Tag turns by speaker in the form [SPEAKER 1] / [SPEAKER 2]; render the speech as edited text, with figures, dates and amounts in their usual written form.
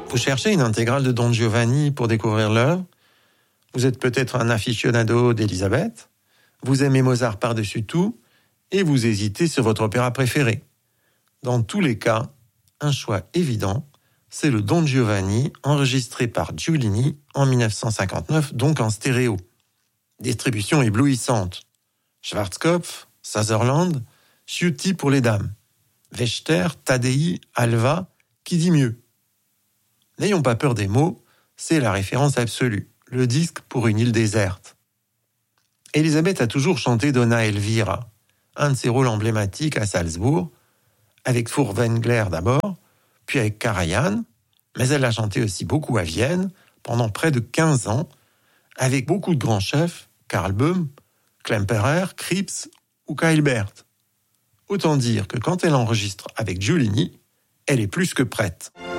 [SPEAKER 1] Vous cherchez une intégrale de Don Giovanni pour découvrir l'œuvre? Vous êtes peut-être un aficionado d'Elisabeth? Vous aimez Mozart par-dessus tout? Et vous hésitez sur votre opéra préféré? Dans tous les cas, un choix évident, c'est le Don Giovanni enregistré par Giulini en 1959, donc en stéréo. Distribution éblouissante. Schwarzkopf, Sutherland, Sciuti pour les dames. Wechter, Taddei, Alva, qui dit mieux? N'ayons pas peur des mots, c'est la référence absolue, le disque pour une île déserte. Elisabeth a toujours chanté Donna Elvira, un de ses rôles emblématiques à Salzbourg, avec Furtwängler d'abord, puis avec Karajan, mais elle a chanté aussi beaucoup à Vienne, pendant près de 15 ans, avec beaucoup de grands chefs, Karl Böhm, Klemperer, Krips ou Keilbert. Autant dire que quand elle enregistre avec Giulini, elle est plus que prête.